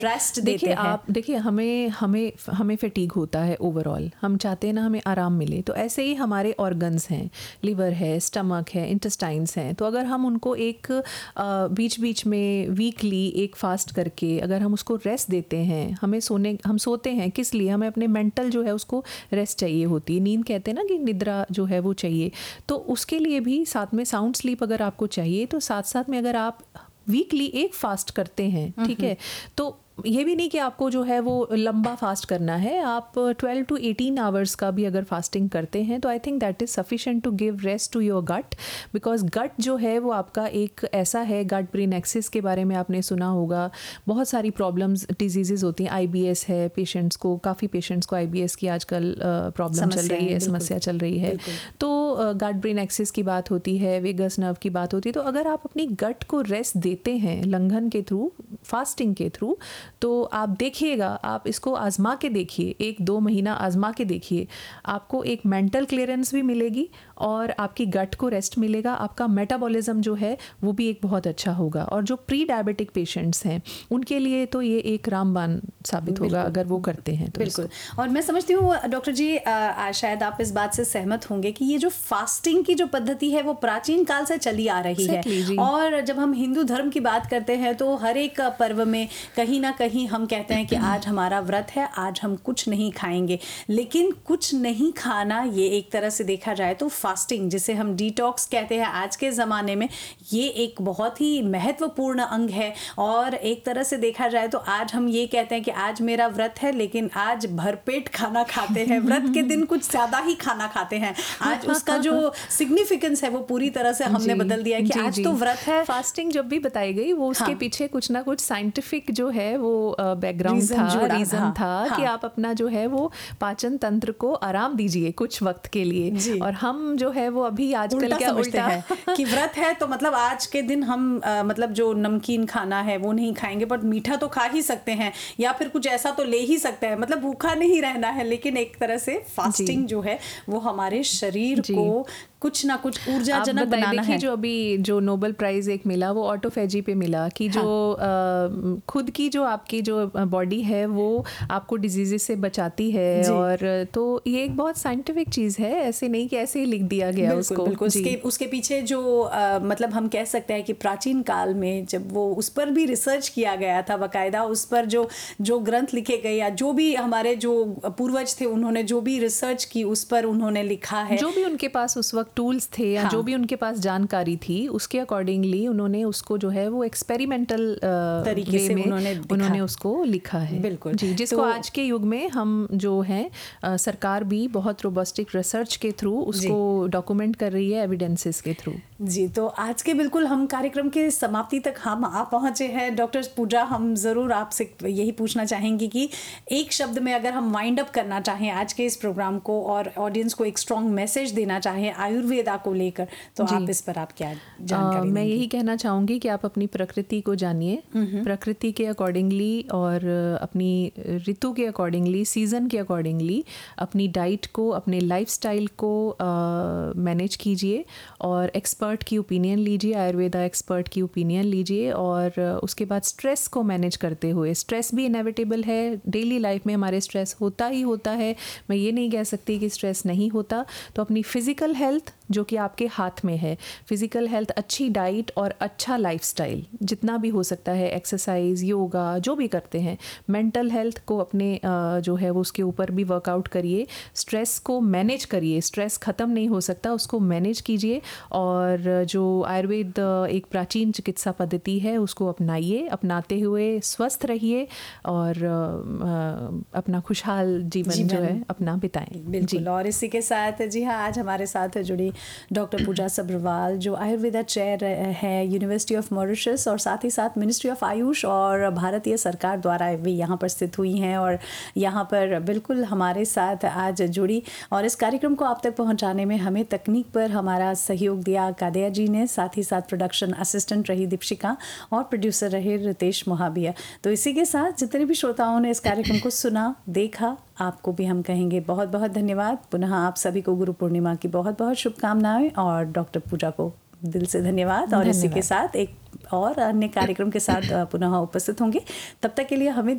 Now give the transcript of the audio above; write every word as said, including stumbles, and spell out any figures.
Rest देते देखिए हैं। आप देखिए हमें हमें हमें फटीग होता है ओवरऑल, हम चाहते हैं ना हमें आराम मिले, तो ऐसे ही हमारे ऑर्गन्स हैं, लिवर है, स्टमक है, इंटेस्टाइन्स हैं, तो अगर हम उनको एक बीच बीच में वीकली एक फास्ट करके अगर हम उसको रेस्ट देते हैं, हमें सोने हम सोते हैं किस लिए, हमें अपने मेंटल जो है उसको रेस्ट चाहिए होती है, नींद कहते हैं ना कि निद्रा जो है वो चाहिए, तो उसके लिए भी साथ में साउंड स्लीप अगर आपको चाहिए तो साथ साथ में अगर आप वीकली एक फास्ट करते हैं, ठीक है, तो ये भी नहीं कि आपको जो है वो लंबा फास्ट करना है, आप ट्वेल्व टू एटीन आवर्स का भी अगर फास्टिंग करते हैं तो I think that is sufficient to give rest to your gut, because गट जो है वो आपका एक ऐसा है, गट ब्रेन एक्सिस के बारे में आपने सुना होगा, बहुत सारी प्रॉब्लम्स डिजीज़ेज़ होती हैं, आईबीएस है पेशेंट्स को, काफ़ी पेशेंट्स को आईबीएस की आजकल प्रॉब्लम चल रही है, समस्या चल रही है, तो गट ब्रेन एक्सिस की बात होती है, वेगस नर्व की बात होती है, तो अगर आप अपनी गट को रेस्ट देते हैं लंघन के थ्रू, फास्टिंग के थ्रू, तो आप देखिएगा, आप इसको आजमा के देखिए, एक दो महीना आजमा के देखिए, आपको एक मेंटल क्लियरेंस भी मिलेगी और आपकी गट को रेस्ट मिलेगा, आपका मेटाबॉलिज्म जो है वो भी एक बहुत अच्छा होगा, और जो प्री डायबिटिक पेशेंट्स हैं उनके लिए तो ये एक रामबाण साबित होगा अगर वो करते हैं तो। बिल्कुल, और मैं समझती हूँ डॉक्टर जी, आ, शायद आप इस बात से सहमत होंगे कि ये जो फास्टिंग की जो पद्धति है वो प्राचीन काल से चली आ रही है, और जब हम हिंदू धर्म की बात करते हैं तो हर एक पर्व में कहीं ना कहीं हम कहते हैं कि आज हमारा व्रत है, आज हम कुछ नहीं खाएंगे, लेकिन कुछ नहीं खाना ये एक तरह से देखा जाए तो फास्टिंग, जिसे हम डिटॉक्स कहते हैं आज के ज़माने में, ये एक बहुत ही महत्वपूर्ण अंग है, और एक तरह से देखा जाए तो आज हम ये कहते हैं कि आज मेरा व्रत है, लेकिन आज भरपेट खाना खाते हैं, व्रत के दिन कुछ ज़्यादा ही खाना खाते हैं, आज उसका जो सिग्निफिकेंस है वो पूरी तरह से हमने बदल दिया है कि आज तो व्रत है। फास्टिंग जब भी बताई गई वो उसके हाँ. पीछे कुछ ना कुछ साइंटिफिक जो है वो बैकग्राउंड था, रीजन हाँ, था हाँ, कि आप अपना जो है वो पाचन तंत्र को आराम दीजिए कुछ वक्त के लिए, और हम जो है वो अभी आजकल क्या उल्टा है कि व्रत है तो मतलब आज के दिन हम आ, मतलब जो नमकीन खाना है वो नहीं खाएंगे, बट मीठा तो खा ही सकते हैं या फिर कुछ ऐसा तो ले ही सकते हैं, मतलब भूखा नहीं रहना है, लेकिन एक तरह से फास्टिंग जो है वो हमारे शरीर को कुछ ना कुछ ऊर्जाजनक बनाना है। जो अभी जो नोबेल प्राइज एक मिला वो ऑटोफेजी पे मिला कि हाँ. जो आ, खुद की जो आपकी जो बॉडी है वो आपको डिजीजेस से बचाती है, और तो ये एक बहुत साइंटिफिक चीज़ है, ऐसे नहीं कि ऐसे ही लिख दिया गया बिल्कुल, उसको बिल्कुल। उसके उसके पीछे जो आ, मतलब हम कह सकते हैं कि प्राचीन काल में जब वो उस पर भी रिसर्च किया गया था बाकायदा, उस पर जो जो ग्रंथ लिखे गए या जो भी हमारे जो पूर्वज थे उन्होंने जो भी रिसर्च की उस पर उन्होंने लिखा है, जो भी उनके पास उस वक्त टूल्स थे या हाँ. जो भी उनके पास जानकारी थी उसके अकॉर्डिंगली उन्होंने उसको जो है वो एक्सपेरिमेंटल तरीके से उन्होंने उन्होंने उसको लिखा है। बिल्कुल जी, जिसको तो, आज के युग में हम जो है आ, सरकार भी बहुत रोबस्टिक रिसर्च के थ्रू उसको डॉक्यूमेंट कर रही है, एविडेंसेस के थ्रू। जी, तो आज के बिल्कुल हम कार्यक्रम के समाप्ति तक हम आ पहुंचे हैं। डॉक्टर पूजा, हम ज़रूर आपसे यही पूछना चाहेंगे कि एक शब्द में अगर हम वाइंड अप करना चाहें आज के इस प्रोग्राम को और ऑडियंस को एक स्ट्रॉन्ग मैसेज देना चाहें आयुर्वेदा को लेकर, तो आप इस पर आप क्या जानकारी आ, मैं यही कहना चाहूँगी कि आप अपनी प्रकृति को जानिए, प्रकृति के अकॉर्डिंगली और अपनी ऋतु के अकॉर्डिंगली, सीज़न के अकॉर्डिंगली अपनी डाइट को, अपने लाइफस्टाइल को मैनेज कीजिए, और एक्सपर्ट की ओपिनियन लीजिए, आयुर्वेदा एक्सपर्ट की ओपिनियन लीजिए, और उसके बाद स्ट्रेस को मैनेज करते हुए, स्ट्रेस भी इनेविटेबल है, डेली लाइफ में हमारे स्ट्रेस होता ही होता है, मैं ये नहीं कह सकती कि स्ट्रेस नहीं होता, तो अपनी फिज़िकल हेल्थ जो कि आपके हाथ में है, फिज़िकल हेल्थ, अच्छी डाइट और अच्छा लाइफस्टाइल जितना भी हो सकता है, एक्सरसाइज, योगा जो भी करते हैं, मेंटल हेल्थ को अपने जो है वो उसके ऊपर भी वर्कआउट करिए, स्ट्रेस को मैनेज करिए, स्ट्रेस ख़त्म नहीं हो सकता, उसको मैनेज कीजिए, और जो आयुर्वेद एक प्राचीन चिकित्सा पद्धति है उसको अपनाइए, अपनाते हुए स्वस्थ रहिए और अपना खुशहाल जीवन, जीवन जो है अपना बिताएं। बिल्कुल, और इसी के साथ जी हाँ, आज हमारे साथ जुड़ी डॉक्टर पूजा सब्रवाल जो आयुर्वेदा चेयर है यूनिवर्सिटी ऑफ मॉरिशस, और साथ ही साथ मिनिस्ट्री ऑफ आयुष और भारतीय सरकार द्वारा भी यहाँ पर स्थित हुई हैं, और यहाँ पर बिल्कुल हमारे साथ आज जुड़ी, और इस कार्यक्रम को आप तक पहुँचाने में हमें तकनीक पर हमारा सहयोग दिया कादिया जी ने, साथ ही साथ प्रोडक्शन असिस्टेंट रही दीपशिका और प्रोड्यूसर रहे रितेश मोहाबिया। तो इसी के साथ जितने भी श्रोताओं ने इस कार्यक्रम को सुना, देखा, आपको भी हम कहेंगे बहुत बहुत धन्यवाद। पुनः आप सभी को गुरु पूर्णिमा की बहुत बहुत शुभकामनाएं, और डॉक्टर पूजा को दिल से धन्यवाद। और इसी के साथ एक और अन्य कार्यक्रम के साथ पुनः उपस्थित होंगे। तब तक के लिए हमें